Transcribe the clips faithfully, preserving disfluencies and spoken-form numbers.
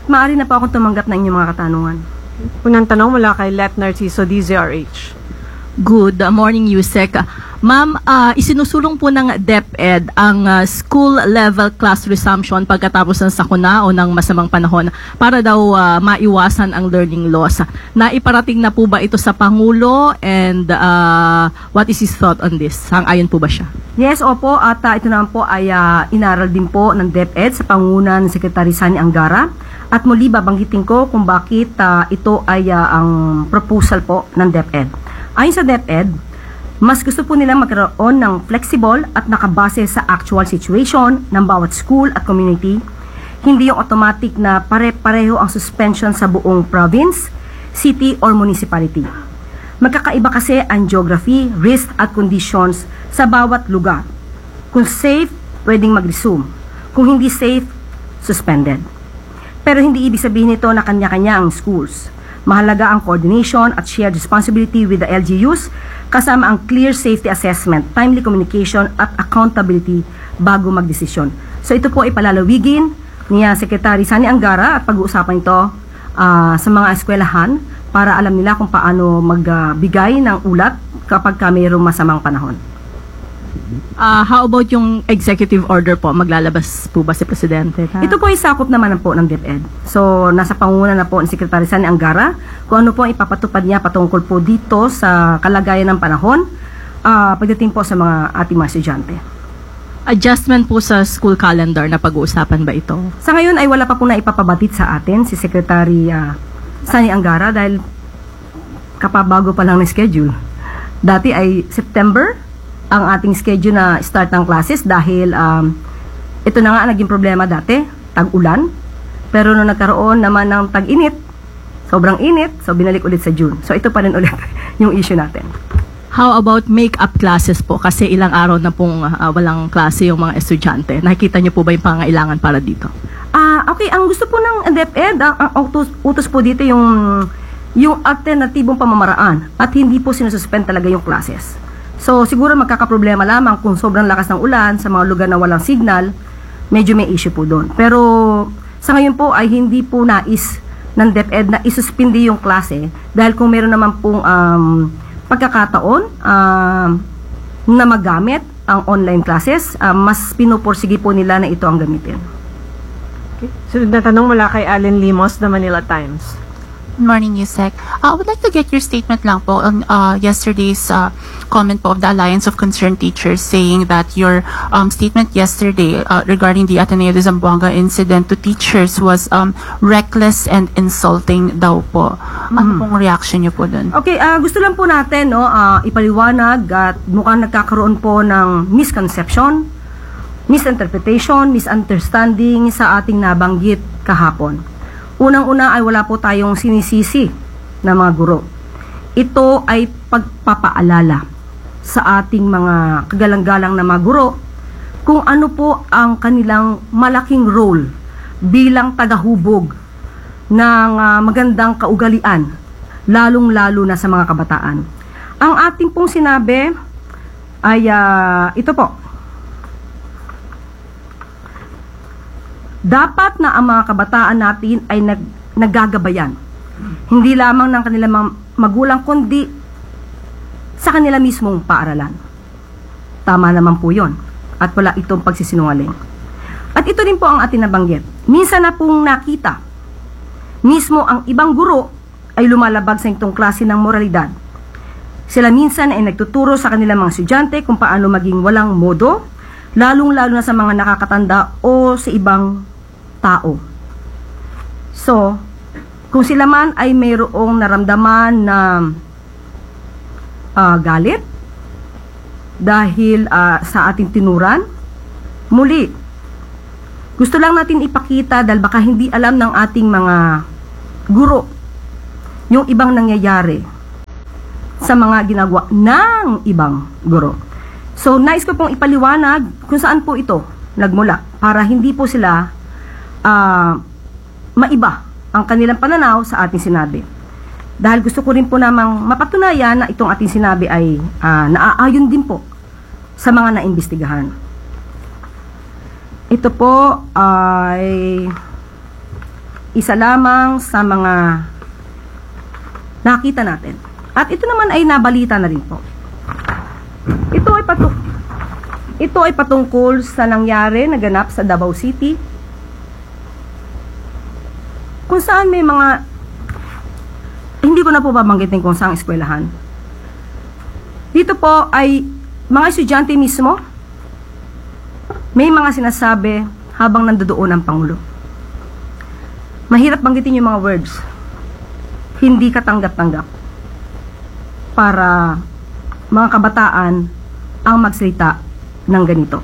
maaari na po akong tumanggap ng inyong mga katanungan. Unang tanong mula kay Let Narciso, D Z R H. Good morning, Yusek. Ma'am, uh, isinusulong po ng DepEd ang uh, school-level class resumption pagkatapos ng sakuna o ng masamang panahon para daw uh, maiwasan ang learning loss. Naiparating na po ba ito sa Pangulo and uh, what is his thought on this? Sang-ayon po ba siya? Yes, opo. At uh, ito naman po ay uh, inaral din po ng DepEd sa pangunan ni Secretary Sani Angara. At muli babanggitin ko kung bakit uh, ito ay uh, ang proposal po ng DepEd. Ayon sa DepEd, mas gusto po nila magkaroon ng flexible at nakabase sa actual situation ng bawat school at community. Hindi yung automatic na pare-pareho ang suspension sa buong province, city, or municipality. Magkakaiba kasi ang geography, risk at conditions sa bawat lugar. Kung safe, pwedeng mag-resume. Kung hindi safe, suspended. Pero hindi ibig sabihin nito na kanya-kanya ang schools. Mahalaga ang coordination at shared responsibility with the L G Us kasama ang clear safety assessment, timely communication at accountability bago magdesisyon. So ito po ipalalawigin niya Secretary Sani Angara at pag-uusapan ito uh, sa mga eskwelahan para alam nila kung paano magbigay uh, ng ulat kapag ka mayroong masamang panahon. Uh, how about yung executive order po? Maglalabas po ba si Presidente? Ha? Ito po ay sakop naman po ng DepEd. So, nasa panguna na po ni Secretary Sani Angara kung ano po ang ipapatupad niya patungkol po dito sa kalagayan ng panahon uh, pagdating po sa mga ating mga estudyante. Adjustment po sa school calendar na pag-uusapan ba ito? Sa ngayon ay wala pa po na ipapabatid sa atin si Secretary uh, Sani Angara dahil kapabago pa lang ng schedule. Dati ay September ang ating schedule na start ng classes dahil um, ito na nga naging problema dati, tag-ulan. Pero nung nagkaroon naman ng tag-init, sobrang init, so binalik ulit sa June. So ito pa rin ulit yung issue natin. How about make-up classes po? Kasi ilang araw na pong uh, walang klase yung mga estudyante. Nakikita niyo po ba yung pangailangan para dito? Ah, uh, okay. Ang gusto po ng DepEd, ang, ang utos, utos po dito yung, yung alternatibong pamamaraan at hindi po sinususpend talaga yung classes. So, siguro magkakaproblema lamang kung sobrang lakas ng ulan sa mga lugar na walang signal, medyo may issue po doon. Pero, sa ngayon po ay hindi po nais ng DepEd na isuspindi yung klase dahil kung meron naman pong um, pagkakataon um, na magamit ang online classes, um, mas pinupursige po nila na ito ang gamitin. Okay. Sunod na tanong mula kay Allen Limos, The Manila Times. Good morning, Yusek. Uh, I would like to get your statement lang po on uh, yesterday's uh, comment po of the Alliance of Concerned Teachers saying that your um, statement yesterday uh, regarding the Ateneo de Zamboanga incident to teachers was um, reckless and insulting daw po. Ano Mm. pong reaction niyo po dun? Okay, uh, gusto lang po natin no, uh, ipaliwanag at mukhang nagkakaroon po ng misconception, misinterpretation, misunderstanding sa ating nabanggit kahapon. Unang-una ay wala po tayong sinisisi na mga guro. Ito ay pagpapaalala sa ating mga kagalang-galang na mga guro kung ano po ang kanilang malaking role bilang tagahubog ng uh, magandang kaugalian, lalong-lalo na sa mga kabataan. Ang ating pong sinabi ay uh, ito po. Dapat na ang mga kabataan natin ay nag, naggagabayan. Hindi lamang ng kanilang mga magulang, kundi sa kanila mismong paaralan. Tama naman po yun. At wala itong pagsisinungaling. At ito rin po ang ating nabanggit. Minsan na pong nakita, mismo ang ibang guro ay lumalabag sa itong klase ng moralidad. Sila minsan ay nagtuturo sa kanilang mga estudyante kung paano maging walang modo, lalong-lalo na sa mga nakakatanda o sa ibang tao. So, kung sila man ay mayroong naramdaman na uh, galit dahil uh, sa ating tinuran, muli, gusto lang natin ipakita dahil baka hindi alam ng ating mga guro yung ibang nangyayari sa mga ginagawa ng ibang guro. So, nais ko pong ipaliwanag kung saan po ito nagmula para hindi po sila uh, maiba ang kanilang pananaw sa ating sinabi. Dahil gusto ko rin po namang mapatunayan na itong ating sinabi ay uh, naaayon din po sa mga naimbestigahan. Ito po ay isa lamang sa mga nakita natin. At ito naman ay nabalita na rin po. Ito ay patu ito ay patungkol sa nangyari naganap sa Davao City, kung saan may mga, hindi ko na po babanggitin kung saan eskwelahan. Dito po ay mga estudyante mismo, may mga sinasabi habang nandoon ang Pangulo. Mahirap banggitin yung mga words. Hindi katanggap-tanggap para mga kabataan ang magsalita ng ganito.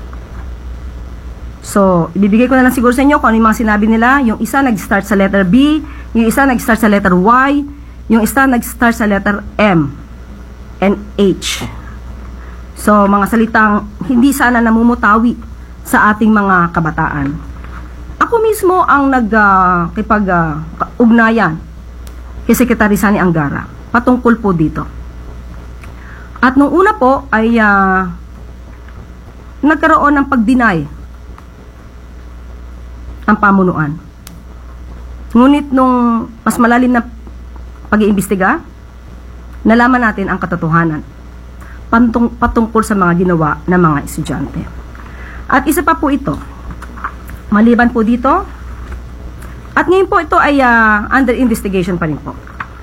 So, ibibigay ko na lang siguro sa inyo kung ano yung mga sinabi nila. Yung isa nag-start sa letter B, yung isa nag-start sa letter Y, yung isa nag-start sa letter M and H. So, mga salitang hindi sana namumutawi sa ating mga kabataan. Ako mismo ang nagkipag-ugnayan uh, kay Secretary Sani Angara patungkol po dito. At nung una po ay uh, nagkaroon ng pag-deny ang pamunuan. Ngunit nung mas malalim na pag-iimbestiga, nalaman natin ang katotohanan patung patungkol sa mga ginawa ng mga estudyante. At isa pa po ito, maliban po dito, at ngayon po ito ay uh, under investigation pa rin po.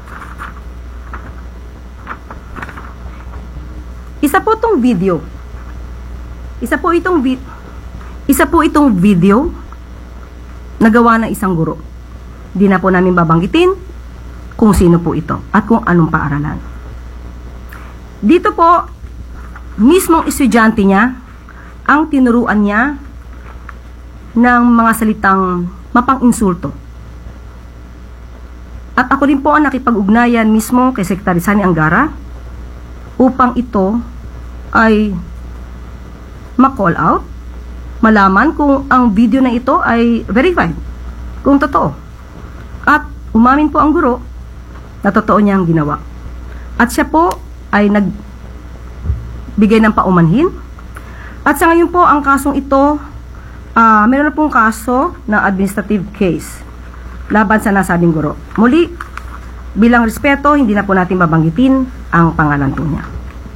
Isa po itong video, isa po itong vi isa po itong video nagawa ng isang guro. Di na po namin babanggitin kung sino po ito at kung anong paaralan. Dito po, mismong estudyante niya ang tinuruan niya ng mga salitang mapang-insulto. At ako rin po ang nakipag-ugnayan mismo kay Secretary Sani Angara upang ito ay ma-call out, malaman kung ang video na ito ay verified, kung totoo. At umamin po ang guro na totoo niya ang ginawa. At siya po ay nagbigay ng paumanhin. At sa ngayon po, ang kasong ito, uh, meron na pong kaso na administrative case laban sa nasabing guro. Muli, bilang respeto, hindi na po natin babanggitin ang pangalan po niya.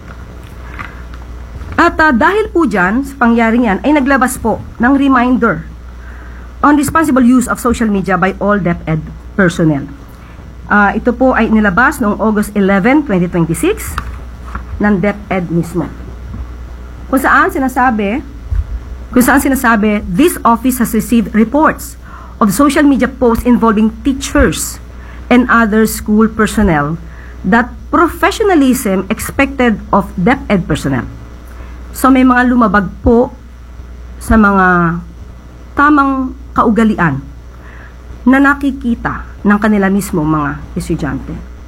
At uh, dahil po dyan, sa pangyaring yan, ay naglabas po ng reminder on responsible use of social media by all DepEd personnel. Uh, ito po ay nilabas noong August eleventh, twenty twenty-six ng DepEd mismo. Kung saan sinasabi, kung saan sinasabi, this office has received reports of social media posts involving teachers and other school personnel that professionalism expected of DepEd personnel. So may mga lumabag po sa mga tamang kaugalian na nakikita ng kanila mismo mga estudyante.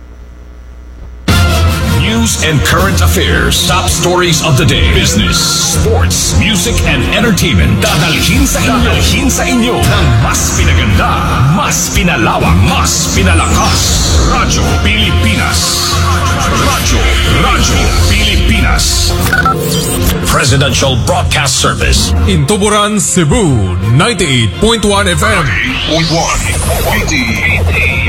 News and current affairs, top stories of the day, business, sports, music, and entertainment. Dadalhin sa inyo, dadalhin sa inyo ng mas pinaganda, mas pinalawak, mas pinalakas. Radyo Pilipinas. Radyo, Radyo Pilipinas. Presidential Broadcast Service. In Tuburan, Cebu, ninety-eight point one F M. ninety-eight point one.